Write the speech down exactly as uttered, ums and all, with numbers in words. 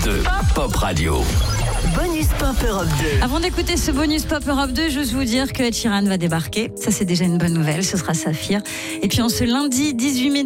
deux, Pop Radio. Bonus Pop Europe deux. Avant d'écouter ce bonus Pop Europe deux, j'ose vous dire que Ed Sheeran va débarquer. Ça, c'est déjà une bonne nouvelle. Ce sera Saphir. Et puis, en ce lundi dix-huit mai